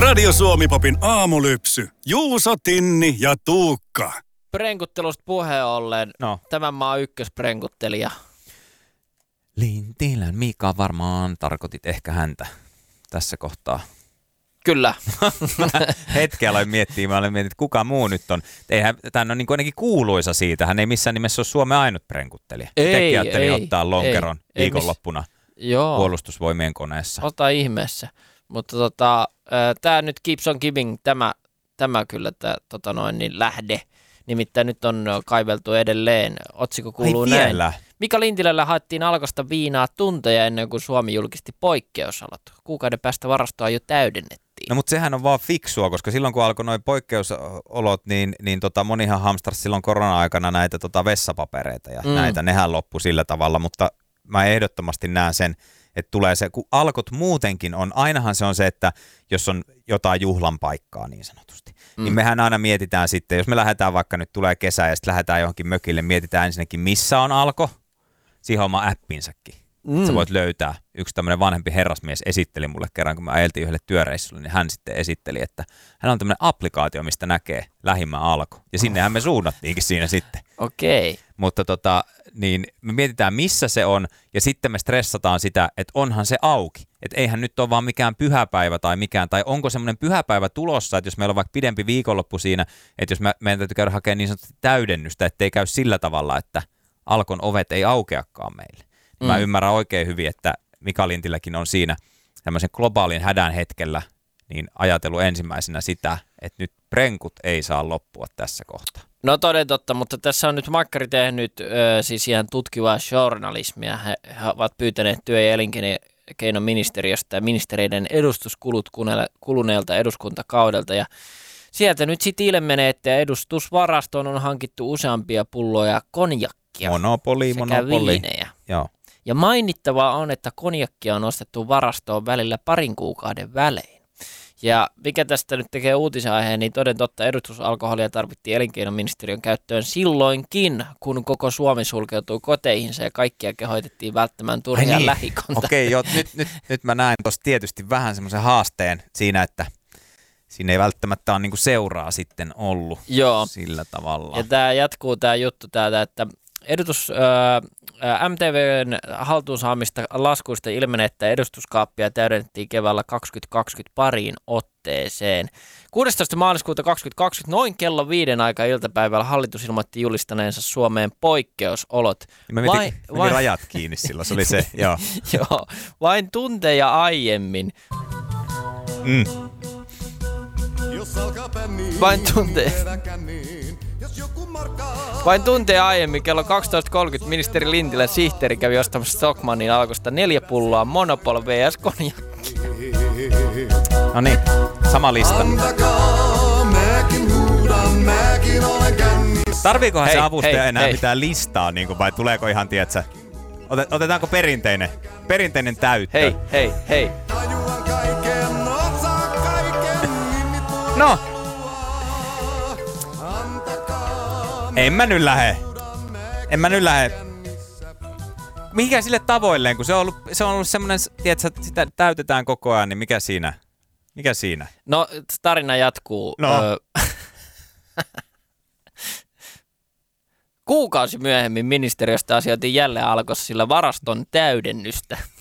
Radio Suomi-popin aamulypsy. Juuso, Tinni ja Tuukka. Prenkuttelusta puheen ollen, tämän maan ykkösprenkuttelija. Lintilän Mika varmaan tarkoitit ehkä häntä tässä kohtaa. Kyllä. Hetken aloin miettiä, että kuka muu nyt on. Tämä on niin kuin ainakin kuuluisa siitä. Hän ei missään nimessä ole Suomen ainut prenkuttelija. Tekin ajattelin ottaa lonkeron viikonloppuna puolustusvoimien koneessa. Ota ihmeessä. Mutta tämä nyt keeps on giving, tämä kyllä lähde. Nimittäin nyt on kaiveltu edelleen. Otsikko kuuluu näin. Mika Lintilällä haettiin Alkosta viinaa tunteja ennen kuin Suomi julkisti poikkeusolot. Kuukauden päästä varastoa jo täydennettiin. No mutta sehän on vaan fiksua, koska silloin kun alkoi nuo poikkeusolot, niin monihan hamstrasi silloin korona-aikana näitä vessapapereita ja näitä, nehän loppu sillä tavalla, mutta mä ehdottomasti näen sen, että tulee se, kun alkot muutenkin on, ainahan se on se, että jos on jotain juhlan paikkaa niin sanotusti, niin mehän aina mietitään sitten, jos me lähdetään vaikka nyt tulee kesä ja sitten lähdetään johonkin mökille, mietitään ensinnäkin missä on alko, siihen oma appinsakin. Sä voit löytää. Yksi tämmöinen vanhempi herrasmies esitteli mulle kerran, kun me ajeltiin yhdelle työreissulle, niin hän sitten esitteli, että hän on tämmöinen applikaatio, mistä näkee lähimmän alko. Ja sinnehän me suunnattiinkin siinä sitten. Okei. Mutta niin me mietitään missä se on ja sitten me stressataan sitä, että onhan se auki. Että eihän nyt ole vaan mikään pyhäpäivä tai mikään, tai onko semmoinen pyhäpäivä tulossa, että jos meillä on vaikka pidempi viikonloppu siinä, että jos meidän täytyy käydä hakemaan niin sanotusti täydennystä, ettei käy sillä tavalla, että alkon ovet ei aukeakaan meille. Mä ymmärrän oikein hyvin, että Mika Lintiläkin on siinä tämmöisen globaalin hädän hetkellä niin ajatellut ensimmäisenä sitä, että nyt prenkut ei saa loppua tässä kohtaa. No toden totta, mutta tässä on nyt Makkari tehnyt siis ihan tutkivaa journalismia. He ovat pyytäneet työ- ja elinkeinoministeriöstä ja ministereiden edustuskulut kuluneelta eduskuntakaudelta ja sieltä nyt sitten ilmenee, että edustusvarastoon on hankittu useampia pulloja konjakkia sekä viinejä. Joo. Ja mainittavaa on, että konjakkia on ostettu varastoon välillä parin kuukauden välein. Ja mikä tästä nyt tekee uutisen aiheen, niin toden totta edustusalkoholia tarvittiin elinkeinoministeriön käyttöön silloinkin, kun koko Suomi sulkeutui koteihinsa ja kaikkia kehoitettiin välttämään turhia lähikontakteja. Okei, joo, nyt mä näen tuossa tietysti vähän semmoisen haasteen siinä, että siinä ei välttämättä ole niinku seuraa sitten ollut sillä tavalla. Ja tämä jatkuu tämä juttu täältä, että MTV:n haltuun saamista laskuista ilmenee, että edustuskaappia täydennettiin keväällä 2020 pariin otteeseen. 16. maaliskuuta 2020 noin kello 5 aikaa iltapäivällä hallitus ilmoitti julistaneensa Suomeen poikkeusolot. Mä mietin rajat kiinni silloin, se oli se, joo. Joo, vain tunteja aiemmin. Vain tunteja aiemmin kello 12.30 ministeri Lintilän sihteeri kävi ostamassa Stockmannin Alkosta 4 pulloa Monopol vs. konjakki. No niin, sama lista. Tarviikohan se avustaja enää mitään listaa, niin kuin, vai tuleeko ihan, tietsä, otetaanko perinteinen täyttö? Hei. No. En mä nyt lähe. Mikä sille tavoilleen, kun se on ollut semmoinen, tiedätkö, sitä täytetään koko ajan, niin mikä siinä? No, tarina jatkuu. No. Kuukausi myöhemmin ministeriöstä asioitiin jälleen Alkossa sillä varaston täydennystä.